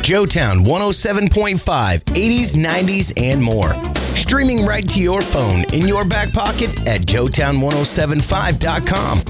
Joetown 107.5, 80s, 90s, and more. Streaming right to your phone in your back pocket at joetown1075.com.